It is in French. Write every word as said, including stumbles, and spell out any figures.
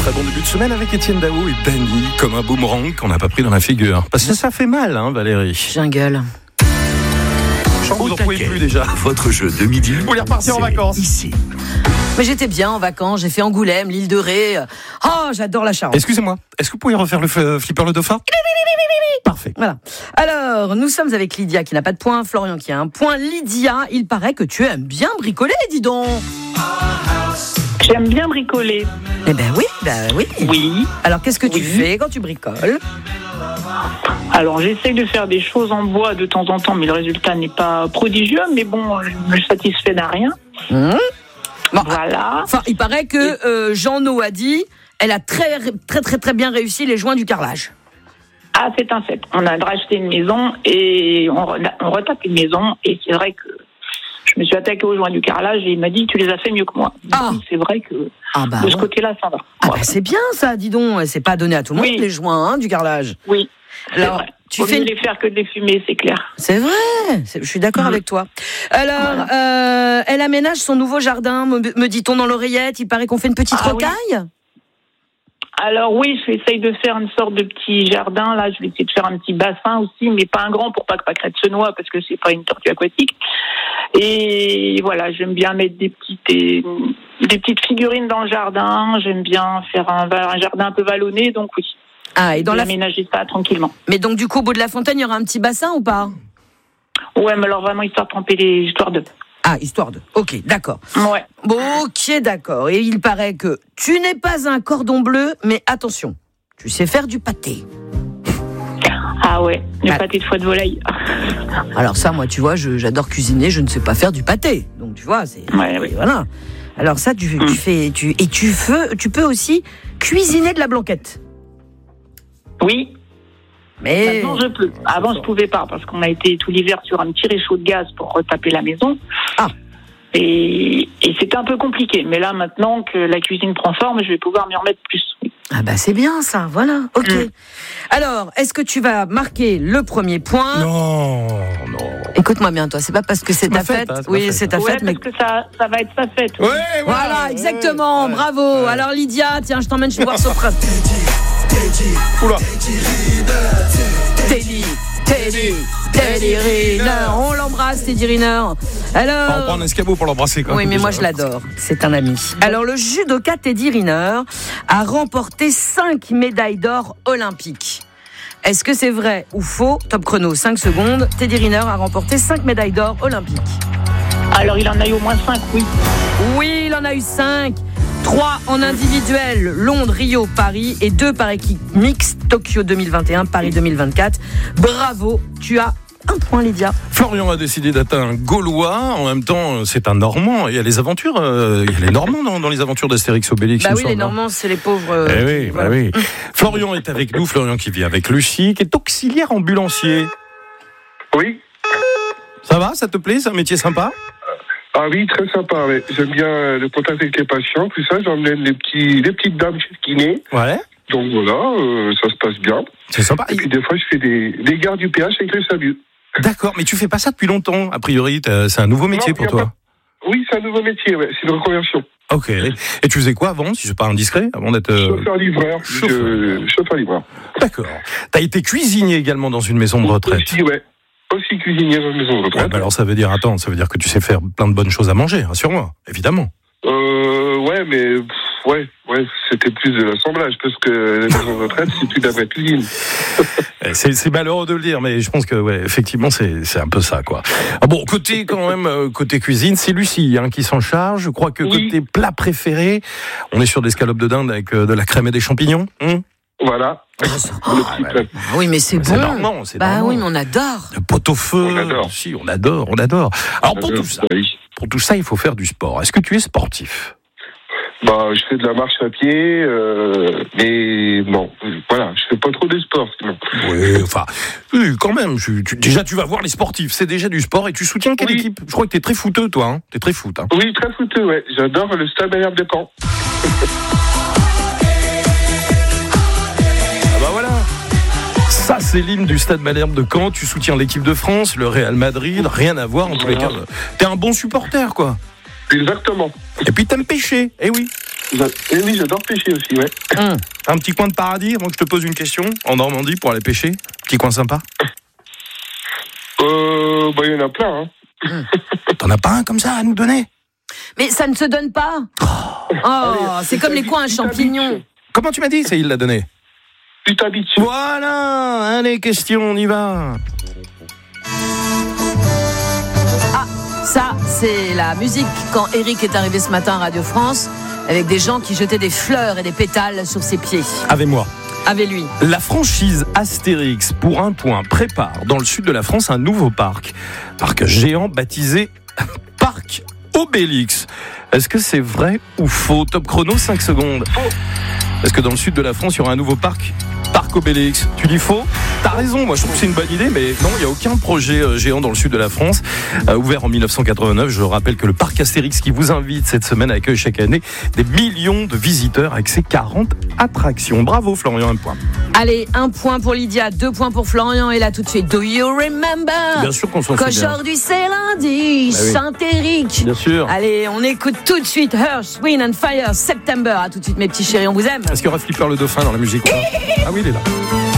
Très bon début de semaine avec Étienne Daou et Dany, comme un boomerang qu'on n'a pas pris dans la figure. Parce que ça fait mal, hein, Valérie. Jungle. Je sens que vous n'en pouvez plus déjà. Votre jeu de midi. Vous voulez repartir en vacances ici. Mais j'étais bien en vacances, j'ai fait Angoulême, l'île de Ré. Oh, j'adore la Charente. Excusez-moi, est-ce que vous pouvez refaire le f- flipper le dauphin? Parfait. Voilà. Alors, nous sommes avec Lydia qui n'a pas de point, Florian qui a un point. Lydia, il paraît que tu aimes bien bricoler, dis donc. J'aime bien bricoler. Eh ben oui, ben oui. Oui. Alors, qu'est-ce que tu Oui. fais quand tu bricoles? Alors, j'essaye de faire des choses en bois de temps en temps, mais le résultat n'est pas prodigieux. Mais bon, je me satisfais d'un rien. Mmh. Bon, Voilà. enfin, il paraît que euh, Jean-No a dit, elle a très, très, très, très bien réussi les joints du carrelage. Ah, c'est un fait. On a racheté une maison et on, re- on retape une maison. Et c'est vrai que je me suis attaquée aux joints du carrelage et il m'a dit tu les as fait mieux que moi. Du Ah. coup, c'est vrai que Ah bah, de ce ouais. côté-là, ça va. Ah Voilà. bah c'est bien ça, dis donc. C'est pas donné à tout le monde Oui. les joints hein, du carrelage. Oui. C'est Alors, vrai. tu Au fais lieu une- de les faire que de les fumer, c'est clair. C'est vrai, c'est- je suis d'accord Mhm. avec toi. Alors, euh, elle aménage son nouveau jardin, me, me dit-on dans l'oreillette. Il paraît qu'on fait une petite Ah oui. rocaille. Alors oui, j'essaye de faire une sorte de petit jardin. Là, je vais essayer de faire un petit bassin aussi, mais pas un grand pour pas que Pâquerette se noie, parce que c'est pas une tortue aquatique. Et voilà, j'aime bien mettre des petites et- des petites figurines dans le jardin. J'aime bien faire un, un jardin un peu vallonné, donc oui. Ah, et dans la... Aménager ça tranquillement. Mais donc, du coup, au bout de la fontaine, il y aura un petit bassin ou pas? Ouais, mais alors vraiment histoire de tremper les histoires de. Ah, histoire de. Ok, d'accord. Ouais. Bon, ok, d'accord. Et il paraît que tu n'es pas un cordon bleu, mais attention, tu sais faire du pâté. Ah ouais, le Ah. pâté de foie de volaille. Alors ça, moi, tu vois, je- j'adore cuisiner, je ne sais pas faire du pâté. Donc, tu vois, c'est... Ouais, ouais. Voilà. Alors ça, tu, Mm. tu fais... Tu, et tu, fais, tu peux aussi cuisiner de la blanquette. Oui. Mais... Maintenant, je peux. Avant, je pouvais pas parce qu'on a été tout l'hiver sur un petit réchaud de gaz pour retaper la maison. Ah. Et, et c'était un peu compliqué. Mais là, maintenant que la cuisine prend forme, je vais pouvoir m'y remettre plus. Ah bah c'est bien ça, voilà, ok. Mm. Alors, est-ce que tu vas marquer le premier point? Non, non. Écoute-moi bien, toi, c'est pas parce que c'est ma ta fête. fête, hein, c'est ma oui, fête. c'est ta Ouais, fête, mais... parce que ça, ça va être sa fête. oui. Ouais, Voilà, exactement, ouais, bravo. ouais. Alors Lydia, tiens, je t'emmène chez voir Sopra. Oula. Teddy, Teddy, Teddy Riner. On l'embrasse, Teddy Riner. Alors... On prend un escabeau pour l'embrasser quand Oui, même. mais moi je l'adore. C'est un ami. Alors, le judoka Teddy Riner a remporté cinq médailles d'or olympiques. Est-ce que c'est vrai ou faux? Top chrono, cinq secondes. Teddy Riner a remporté cinq médailles d'or olympiques. Alors, il en a eu au moins cinq, oui. Oui, il en a eu cinq. trois en individuel, Londres, Rio, Paris, et deux par équipe mixte, Tokyo deux mille vingt et un, Paris deux mille vingt-quatre. Bravo, tu as un point, Lydia. Florian a décidé d'être un Gaulois. En même temps, c'est un Normand. Il y a les aventures, euh, il y a les Normands dans, dans les aventures d'Astérix Obélix. Bah il me oui, les semble, hein. Normands, c'est les pauvres. euh, Eh oui, bah voilà. oui. Florian est avec nous. Florian qui vit avec Lucie, qui est auxiliaire ambulancier. Oui. Ça va, ça te plaît? C'est un métier sympa? Ah oui, très sympa. Ouais. J'aime bien euh, le contact avec les patients, tout ça. J'emmène les, petits, les petites dames chez le kiné. Ouais. Donc voilà, euh, ça se passe bien. C'est sympa. Et puis des fois, je fais des, des gares du péage avec le SAMU. D'accord, mais tu fais pas ça depuis longtemps. A priori, t'as- c'est un nouveau métier Non, pour y a toi. pas- Oui, c'est un nouveau métier, ouais. C'est une reconversion. Ok. Et tu faisais quoi avant, si c'est pas indiscret, avant d'être... euh, Chauffeur-livreur. chauffeur. Je... Chauffeur-livreur. D'accord. T'as été cuisinier également dans une maison de retraite. Aussi, ouais. Aussi cuisinier dans une maison de Ouais, retraite. bah alors ça veut dire, attends, ça veut dire que tu sais faire plein de bonnes choses à manger, rassure-moi, évidemment. Euh, ouais, mais pff, ouais, ouais, c'était plus de l'assemblage parce que la maison de retraite, c'est plus de la vraie cuisine. C'est, c'est malheureux de le dire, mais je pense que, ouais, effectivement, c'est, c'est un peu ça, quoi. Ah bon, côté, quand même, euh, côté cuisine, c'est Lucie, hein, qui s'en charge. Je crois que Oui. côté plat préféré, on est sur des escalopes de dinde avec euh, de la crème et des champignons. Hum Voilà. Oh, Le petit plat. oui, mais c'est bon. C'est normand, c'est Bah normand. oui, mais on adore. Le pot-au-feu. On adore. Si, on adore, on adore. Alors, pour tout ça, Oui. pour tout ça, il faut faire du sport. Est-ce que tu es sportif? Bah, je fais de la marche à pied, euh, mais bon, voilà, je fais pas trop de sport, sinon. Oui, enfin, oui, quand même. Tu, tu- déjà, tu vas voir les sportifs. C'est déjà du sport et tu soutiens quelle Oui. équipe? Je crois que t'es très footeux, toi. Hein, t'es très foot. Hein. Oui, très fouteux, ouais. J'adore le Stade Malherbe de Caen. Ah bah voilà. Ça, c'est l'hymne du Stade Malherbe de Caen. Tu soutiens l'équipe de France, le Real Madrid. Rien à voir en tous les cas. Voilà. T'es un bon supporter, quoi. Exactement. Et puis t'aimes pêcher. Eh oui. Et oui, j'adore pêcher aussi, ouais. Hum. Un petit coin de paradis, avant que je te pose une question, en Normandie pour aller pêcher. Petit coin sympa. Euh, bah, il y en a plein, hein. Hum. T'en as pas un comme ça à nous donner? Mais ça ne se donne pas. Oh, Allez, c'est comme les coins à Putain champignons. Beach. Comment tu m'as dit? C'est il l'a donné. Putain Beach. Voilà, allez, question, on y va. Ah, ça, c'est la musique quand Eric est arrivé ce matin à Radio France, avec des gens qui jetaient des fleurs et des pétales sur ses pieds. Avec moi. Avec lui. La franchise Astérix, pour un point, prépare dans le sud de la France un nouveau parc. Parc géant baptisé Parc Obélix. Est-ce que c'est vrai ou faux? Top chrono, cinq secondes. Faux. Est-ce que dans le sud de la France, il y aura un nouveau parc? Parc Obélix. Tu dis faux? T'as raison, moi je trouve que c'est une bonne idée, mais non, il n'y a aucun projet euh, géant dans le sud de la France. Euh, ouvert en dix-neuf cent quatre-vingt-neuf, je rappelle que le parc Astérix qui vous invite cette semaine accueille chaque année des millions de visiteurs avec ses quarante attractions. Bravo Florian, un point. Allez, un point pour Lydia, deux points pour Florian, et là tout de suite, do you remember? Bien sûr qu'on s'en souvient. Qu'aujourd'hui c'est lundi, Bah oui. Saint-Éric. Bien sûr. Allez, on écoute tout de suite Earth, Wind and Fire, September. À tout de suite mes petits chéris, on vous aime. Est-ce qu'il y aura Flipper le dauphin dans la musique ou pas? Ah oui, il est là.